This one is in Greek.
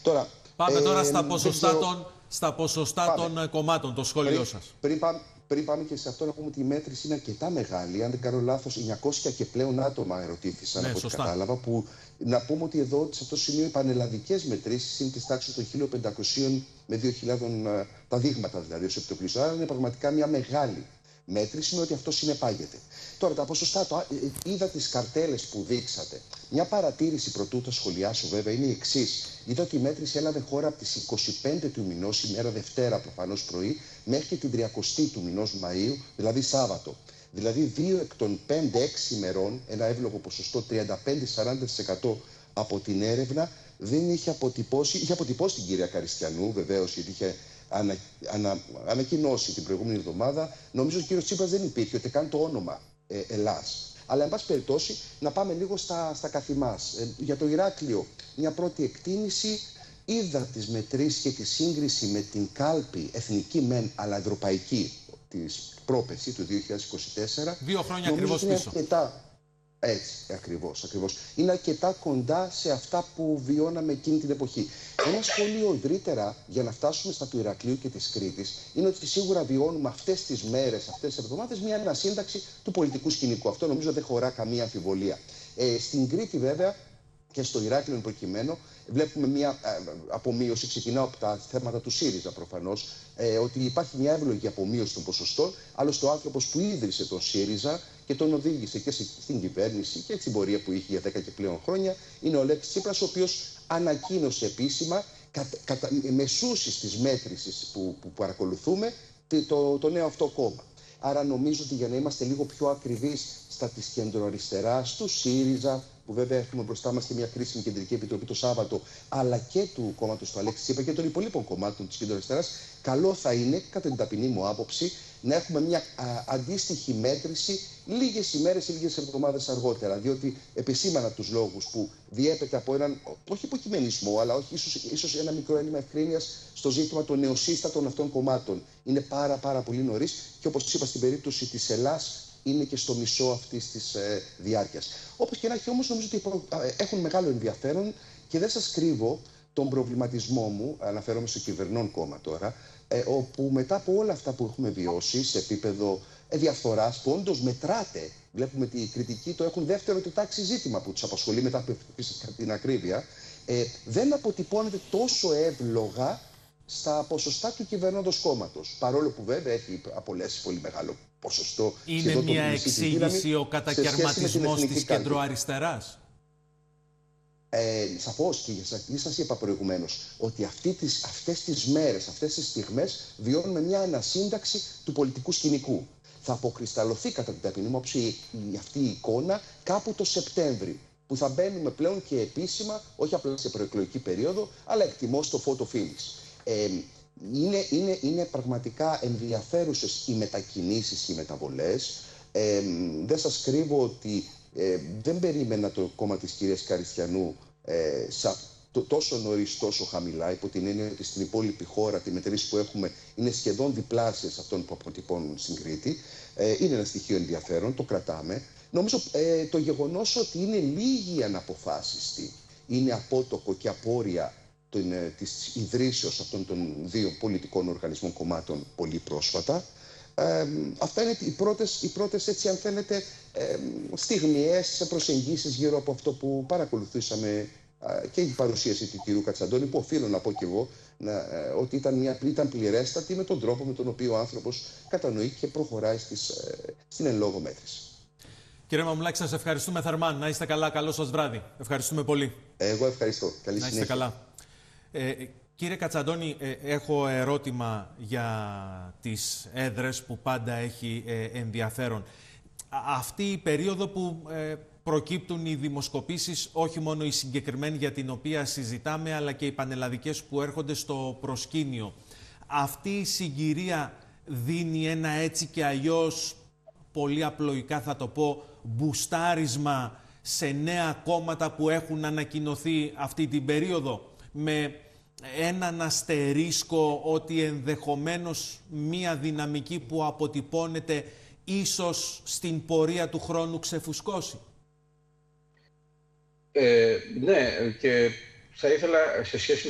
Τώρα, πάμε τώρα στα ποσοστά των κομμάτων, το σχόλιο σας. Πριν πάμε και σε αυτό, να πούμε ότι η μέτρηση είναι αρκετά μεγάλη. Αν δεν κάνω λάθος, 900 και πλέον άτομα ερωτήθησαν, από ό,τι κατάλαβα. Που, να πούμε ότι εδώ, σε αυτό το σημείο, οι πανελλαδικές μετρήσεις είναι της τάξης των 1.500 με 2.000 τα δείγματα, δηλαδή, ως επιτοπλίστων. Άρα είναι πραγματικά μια μεγάλη μέτρηση, με ότι αυτό συνεπάγεται. Τώρα, τα ποσοστά, είδα τις καρτέλες που δείξατε. Μια παρατήρηση πρωτού τα σχολιάσω, βέβαια, είναι η εξής. Είδα ότι η μέτρηση έλαβε χώρα από τις 25 του μηνός, ημέρα Δευτέρα προφανώς πρωί, μέχρι και την 30η του μηνός Μαΐου, δηλαδή Σάββατο. Δηλαδή 2 εκ των 5-6 ημερών, ένα εύλογο ποσοστό 35-40% από την έρευνα, δεν είχε αποτυπώσει, είχε αποτυπώσει την κυρία Καριστιανού, βεβαίως, γιατί είχε ανακοινώσει την προηγούμενη εβδομάδα. Νομίζω ότι ο κύριος Τσίπρας δεν υπήρχε, ούτε καν το όνομα Ελλάς. Αλλά, εν πάση περιπτώσει, να πάμε λίγο στα καθημάς. Για το Ηράκλειο, μια πρώτη εκτίμηση. Είδα τις μετρήσεις και τη σύγκριση με την κάλπη εθνική μεν, αλλά ευρωπαϊκή, της πρόπεση του 2024. 2 χρόνια ακριβώς πίσω. Αρκετά, έτσι, ακριβώς. Είναι αρκετά κοντά σε αυτά που βιώναμε εκείνη την εποχή. Ένα σχόλιο ευρύτερα, για να φτάσουμε στα του Ηρακλείου και της Κρήτης, είναι ότι σίγουρα βιώνουμε αυτές τις μέρες, αυτές τις εβδομάδες, μια ανασύνταξη του πολιτικού σκηνικού. Αυτό νομίζω δεν χωρά καμία αμφιβολία. Στην Κρήτη, βέβαια, και στο Ηράκλειο εν προκειμένου, βλέπουμε μια απομείωση. Ξεκινάω από τα θέματα του ΣΥΡΙΖΑ προφανώς, ότι υπάρχει μια εύλογη απομείωση των ποσοστών. Άλλωστε, ο άνθρωπος που ίδρυσε τον ΣΥΡΙΖΑ και τον οδήγησε και στην κυβέρνηση και στην πορεία που είχε για 10 και πλέον χρόνια είναι ο Αλέξης Τσίπρας, ο οποίος ανακοίνωσε επίσημα, μεσούσης της μέτρησης που παρακολουθούμε, το νέο αυτό κόμμα. Άρα νομίζω ότι για να είμαστε λίγο πιο ακριβείς στα της κεντροαριστεράς, του ΣΥΡΙΖΑ, που βέβαια έχουμε μπροστά μας και μια κρίσιμη κεντρική επιτροπή το Σάββατο, αλλά και του κόμματος του Αλέξη Τσίπρα και των υπολείπων κομμάτων της κεντροαριστεράς, καλό θα είναι, κατά την ταπεινή μου άποψη, να έχουμε μια αντίστοιχη μέτρηση λίγες ημέρες ή λίγες εβδομάδες αργότερα. Διότι επισήμανα τους λόγους που διέπεται από έναν, όχι υποκειμενισμό, αλλά ίσως ένα μικρό έλλειμμα ευκρίνειας στο ζήτημα των νεοσύστατων αυτών κομμάτων. Είναι πάρα πολύ νωρίς και, όπως είπα, στην περίπτωση της Ελλάς, είναι και στο μισό αυτής της διάρκειας. Όπως και να έχει, όμως, νομίζω ότι έχουν μεγάλο ενδιαφέρον και δεν σας κρύβω τον προβληματισμό μου, αναφέρομαι στο κυβερνών κόμμα τώρα, όπου μετά από όλα αυτά που έχουμε βιώσει σε επίπεδο διαφθοράς, που όντως μετράται, βλέπουμε ότι οι κριτικοί το έχουν δεύτερο του τάξη ζήτημα που τους απασχολεί μετά από την ακρίβεια, δεν αποτυπώνεται τόσο εύλογα στα ποσοστά του κυβερνώντος κόμματος. Παρόλο που βέβαια έχει απολέσει πολύ μεγάλο ποσοστό. Είναι μια εξήγηση ο κατακαιρματισμός της κεντροαριστεράς. Σαφώς, και σας είπα προηγουμένως ότι αυτές τις μέρες, αυτές τις στιγμές βιώνουμε μια ανασύνταξη του πολιτικού σκηνικού. Θα αποκρισταλωθεί, κατά την ταπεινή μου άποψη, αυτή η εικόνα κάπου το Σεπτέμβρη, που θα μπαίνουμε πλέον και επίσημα, όχι απλά σε προεκλογική περίοδο, αλλά εκτιμώ στο photo finish. Είναι πραγματικά ενδιαφέρουσες οι μετακινήσεις, οι μεταβολές. Δεν σας κρύβω ότι δεν περίμενα το κόμμα της κυρίας Καριστιανού τόσο νωρίς, τόσο χαμηλά, υπό την έννοια ότι στην υπόλοιπη χώρα τη μετρήσεις που έχουμε είναι σχεδόν διπλάσιες αυτών που αποτυπώνουν στην Κρήτη. Είναι ένα στοιχείο ενδιαφέρον, το κρατάμε. Νομίζω το γεγονός ότι είναι λίγοι αναποφάσιστοι είναι απότοκο και απόρρια της ιδρύσεως αυτών των δύο πολιτικών οργανισμών κομμάτων πολύ πρόσφατα. Αυτά είναι οι πρώτες έτσι, αν θέλετε, στιγμιαίες προσεγγίσεις γύρω από αυτό που παρακολουθήσαμε και η παρουσίαση του κυρίου Κατσαντώνη, που οφείλω να πω κι εγώ ότι ήταν πληρέστατη με τον τρόπο με τον οποίο ο άνθρωπος κατανοεί και προχωράει στην εν λόγω μέτρηση. Κύριε Μαμουλάκη, σας ευχαριστούμε θερμά. Να είστε καλά, καλό σας βράδυ. Ευχαριστούμε πολύ. Εγώ ευχαριστώ. Καλή συνέχεια. Να είστε καλά. Κύριε Κατσαντώνη, έχω ερώτημα για τις έδρες που πάντα έχει ενδιαφέρον. Αυτή η περίοδο που προκύπτουν οι δημοσκοπήσεις, όχι μόνο η συγκεκριμένη για την οποία συζητάμε, αλλά και οι πανελλαδικές που έρχονται στο προσκήνιο. Αυτή η συγκυρία δίνει ένα έτσι και αλλιώς, πολύ απλοϊκά θα το πω, μπουστάρισμα σε νέα κόμματα που έχουν ανακοινωθεί αυτή την περίοδο, με έναν αστερίσκο ότι ενδεχομένως μία δυναμική που αποτυπώνεται ίσως στην πορεία του χρόνου ξεφουσκώσει. Ναι, και θα ήθελα σε σχέση